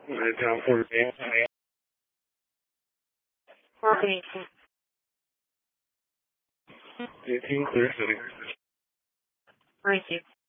down for me. Okay. 你听可是谁？ Thank you.